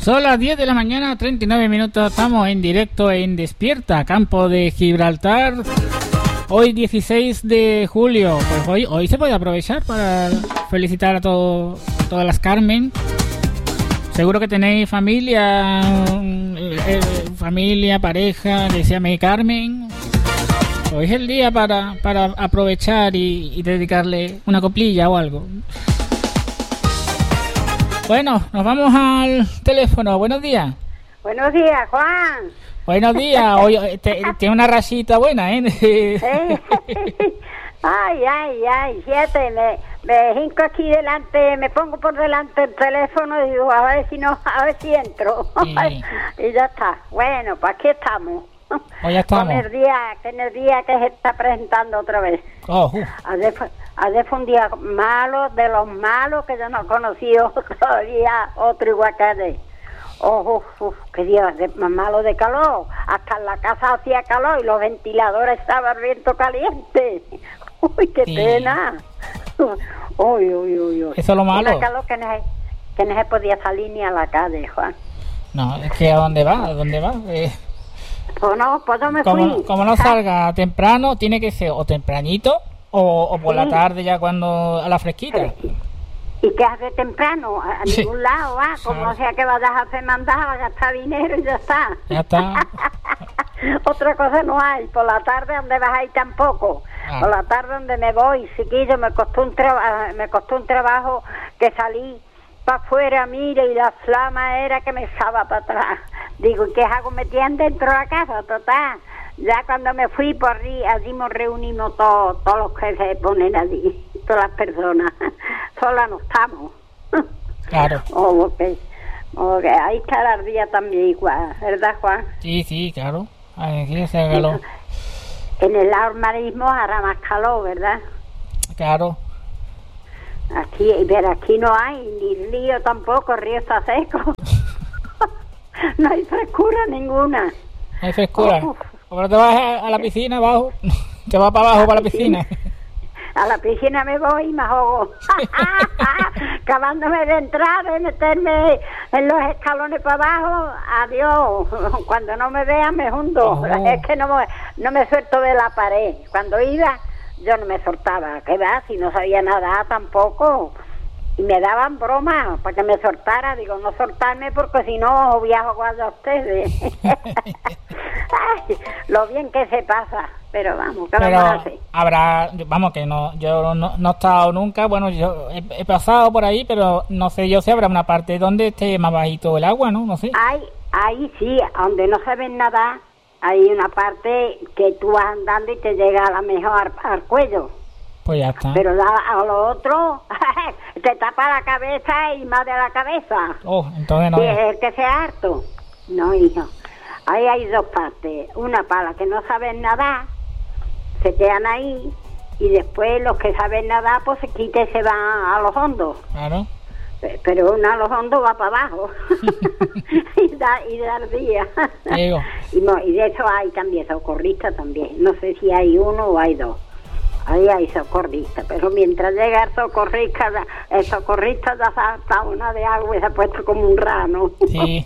Son las 10 de la mañana, 39 minutos. Estamos en directo en Despierta, Campo de Gibraltar. Hoy 16 de julio. Pues hoy se puede aprovechar para felicitar a todas las Carmen. Seguro que tenéis familia, pareja, que se llame Carmen. Hoy es el día para aprovechar y dedicarle una coplilla o algo. Bueno, nos vamos al teléfono. Buenos días. Buenos días, Juan. Buenos días. Hoy tiene una rachita buena, ¿eh? Ay, fíjate, me hinco aquí delante, me pongo por delante el teléfono y digo, a ver si entro. Sí. Y ya está. Bueno, pues aquí estamos. Hoy ya estamos. Con el día que se está presentando otra vez. Ayer fue un día malo, de los malos que yo no he conocido todavía otro igual que ayer. Qué día más malo de calor. Hasta en la casa hacía calor y los ventiladores estaban al viento caliente. Uy, qué pena. Uy. Eso es lo malo. Una calor que no se podía salir ni a la calle, Juan. No, es que ¿a dónde va? Pues yo me fui. Como no salga temprano, tiene que ser o tempranito o por la tarde ya cuando a la fresquita. ¿Y qué hace temprano? A ningún lado va, como sea que vayas a hacer mandado, a gastar dinero y ya está. Ya está. Otra cosa no hay. Por la tarde donde vas a ir tampoco. Por la tarde donde me voy, chiquillo, me costó un trabajo que salí para afuera, mire, y la flama era que me echaba para atrás. Digo, ¿y qué hago? Metían dentro de la casa, total. Ya cuando me fui por allí nos reunimos todos los que se ponen allí, todas las personas. Solas no estamos. Claro. Okay. Ahí está la ardilla también igual, ¿verdad, Juan? Sí, claro. Aquí se calor. En el armarismo hará más calor, ¿verdad? Claro. Aquí no hay ni río tampoco, el río está seco. No hay frescura ninguna. No hay frescura. Ahora te vas a la piscina abajo. Te vas para abajo para la piscina. A la piscina me voy y me ahogo. Acabándome de entrar, de meterme en los escalones para abajo. Adiós. Cuando no me vean me hundo. Es que no me suelto de la pared. Cuando iba yo no me soltaba. ¿Qué va? Si no sabía nadar tampoco. Y me daban bromas para que me soltara. Digo, no soltarme porque si no viajo a ustedes. Ay, lo bien que se pasa. Pero vamos, ¿qué vamos a hacer? Vamos, que no, yo no he estado nunca. Bueno, yo he pasado por ahí, pero no sé yo si habrá una parte donde esté más bajito el agua, ¿no? No sé. Ahí sí, donde no sabes nadar, hay una parte que tú vas andando y te llega a la mejor al cuello. Pues ya está. Pero a lo otro te tapa la cabeza y más de la cabeza. Entonces no. Sí, es el que sea harto. No, hijo. Ahí hay dos partes. Una para las que no saben nadar, se quedan ahí, y después los que saben nadar, pues se quitan y se van a los hondos. Claro. Pero uno a los hondos va para abajo. y da el día. Y de eso hay también socorristas también. No sé si hay uno o hay dos. Ahí hay socorristas, pero mientras llega el socorrista ya salta una de agua y se ha puesto como un rano. Sí.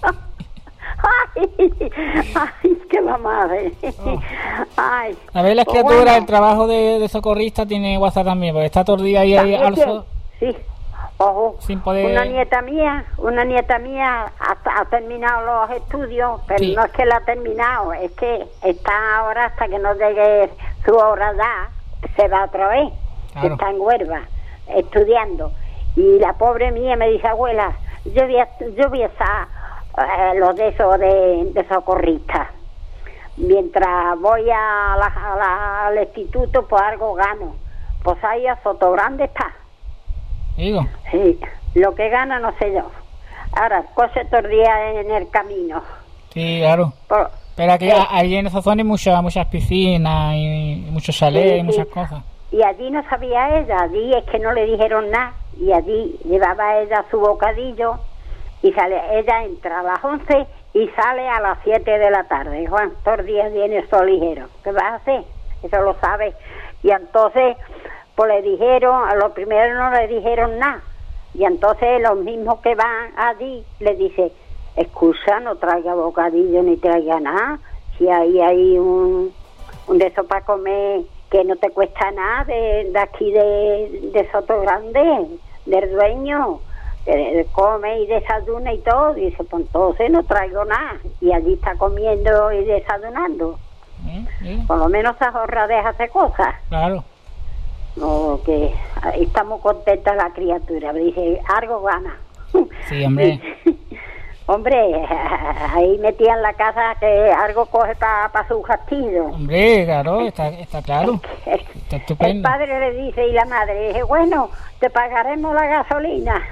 Ay, qué mamá. Ay. A ver, las criaturas, el trabajo de socorrista tiene WhatsApp también, porque está todo el día ahí al sol. Sí. Ojo, sin poder... una nieta mía ha terminado los estudios, pero sí. No es que la ha terminado, es que está ahora hasta que no llegue su hora ya. Se va otra vez, claro. Está en Huelva estudiando, y la pobre mía me dice, abuela, yo voy a estar los de esos de socorristas, mientras voy al instituto, pues algo gano. Pues ahí a Sotogrande está. Digo. Sí, lo que gana no sé yo. Ahora coge todo el día en el camino. Sí, claro. Pero aquí allí en esa zona hay muchas piscinas y muchos chalets y muchas cosas. Y allí no sabía ella, allí es que no le dijeron nada, y allí llevaba ella su bocadillo, y ella entra a las 11 y sale a las 7 de la tarde. Juan, todos los días viene esto ligero. ¿Qué vas a hacer? Eso lo sabe. Y entonces, pues le dijeron, a los primeros no le dijeron nada. Y entonces los mismos que van allí le dice, excusa, no traiga bocadillo ni traiga nada. Si hay un de eso para comer que no te cuesta nada, de aquí de Soto Grande, del dueño, come y desayuna y todo. Dice, pues entonces no traigo nada. Y allí está comiendo y desayunando. Por lo menos se ahorra de hacer cosas. Claro. No, que ahí estamos contentas la criatura. Dice, algo gana. Sí, hombre. Hombre, ahí metía en la casa que algo coge para su castillo. Hombre, claro, está claro. Está estupendo. El padre le dice y la madre dice, bueno, te pagaremos la gasolina.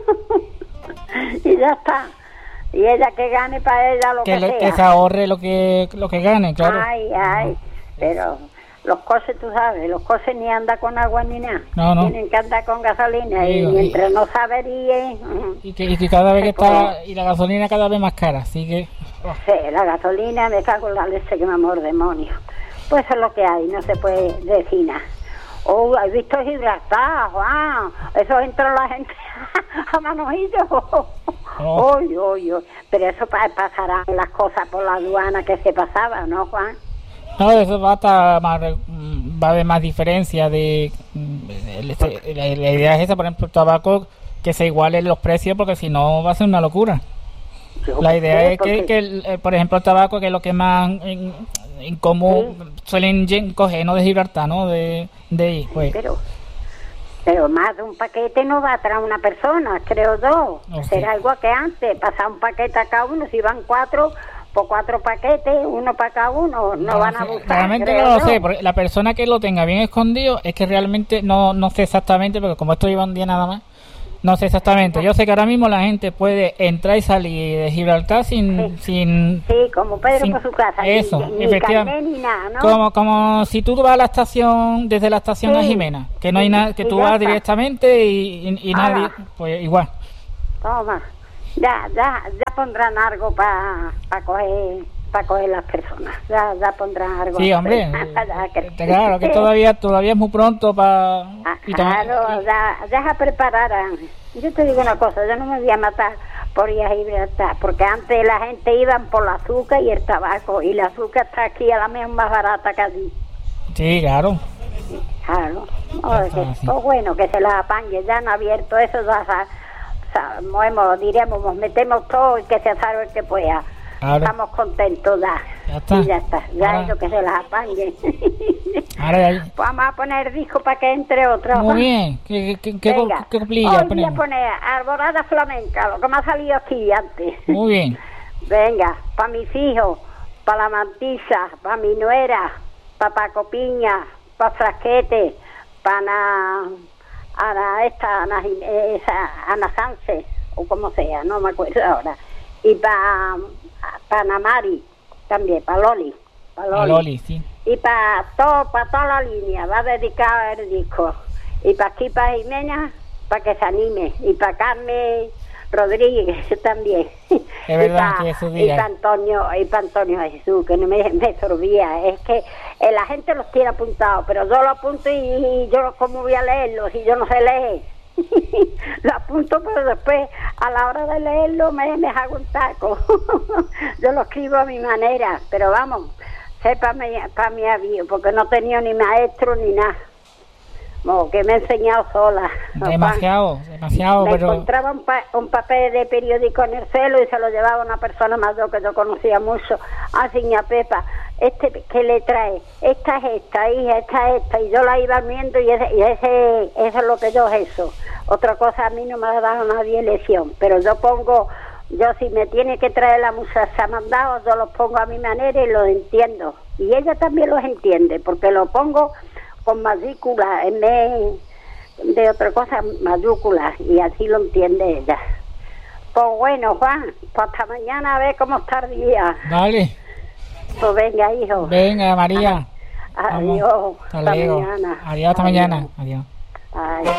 Y ya está. Y ella que gane para ella lo que sea. Que se ahorre lo que gane, claro. Ay, pero los coches, tú sabes, los coches ni andan con agua ni nada. No. Tienen que andar con gasolina. Y mientras no se averíe... Y que cada vez que está... Y la gasolina cada vez más cara, así que... Sí, la gasolina, me cago en la leche que me amor demonio. Pues eso es lo que hay, no se puede decir nada. Oh, ¿has visto Gibraltar, Juan? Eso entra la gente a manojillo. Pero eso pasarán las cosas por la aduana que se pasaba, ¿no, Juan? No, eso va a haber más diferencia de... La idea es esa, por ejemplo, el tabaco, que se igualen los precios, porque si no va a ser una locura. La idea es que por ejemplo, el tabaco, que es lo que más en común suelen coger, no de Gibraltar, ¿no? De ahí, pues. Pero más de un paquete no va a traer una persona, creo yo. Será igual que antes, pasar un paquete a cada uno, si van 4, por 4 paquetes, uno para cada uno, no van a buscar. Realmente no lo sé, porque la persona que lo tenga bien escondido es que realmente no sé exactamente, porque como esto lleva un día nada más, no sé exactamente. Yo sé que ahora mismo la gente puede entrar y salir de Gibraltar sin Sí, como Pedro por su casa. Eso, ni carnet ni nada, ¿no? Como si tú vas a la estación, desde la estación a Jimena, que no hay nada, que tú vas directamente y nadie, pues igual. Toma, ya pondrán algo para coger las personas. Ya pondrán algo. Sí, hombre. Claro, que todavía es muy pronto para... Claro, ya prepararán. Yo te digo una cosa, yo no me voy a matar por ir a Gibraltar, porque antes la gente iba por el azúcar y el tabaco, y el azúcar está aquí a la misma más barata que allí. Sí, claro. Claro. Pues bueno, que se las apañe, ya han abierto eso, diremos, metemos todo y que se salve el que pueda. Claro. Estamos contentos ya está. Y ya está, ya es lo que se las apañe. Pues vamos a poner disco para que entre otros. Muy bien. ¿Qué coplilla hoy voy a poner Alborada Flamenca, lo que me ha salido aquí antes. Muy bien. Venga, para mis hijos, para la Mantisa, para mi nuera, para Paco Piña, para Frasquete, para Ana Sánchez, o como sea, no me acuerdo ahora. Y para Namari también, para Loli. Para Loli, sí. Y para toda la línea, va a dedicar el disco. Y para aquí, para Jimena, para que se anime. Y para Carmen Rodríguez también. Es verdad que eso diga. Y para Antonio Jesús, que no me sorbía. Es que la gente los tiene apuntados, pero yo lo apunto y yo cómo voy a leerlos si yo no sé leer. Lo apunto, pero después a la hora de leerlo me hago un taco. Yo lo escribo a mi manera, pero vamos, para mi avión, porque no tenía ni maestro ni nada, que me he enseñado sola. Demasiado, me encontraba un papel de periódico en el celo y se lo llevaba una persona mayor que yo conocía mucho. Señora Pepa, ¿qué le trae? Esta es esta, hija, esta es esta. Y yo la iba viendo y eso es lo que yo eso. Otra cosa, a mí no me ha dado nadie lección, pero yo si me tiene que traer la muchacha mandado, yo los pongo a mi manera y los entiendo. Y ella también los entiende, porque lo pongo con mayúsculas en vez de otra cosa, mayúsculas, y así lo entiende ella. Pues bueno, Juan, pues hasta mañana a ver cómo está el día. Vale. Pues venga, hijo. Venga, María. Adiós. Hasta luego. Mañana. Adiós, hasta mañana. Adiós. Ay.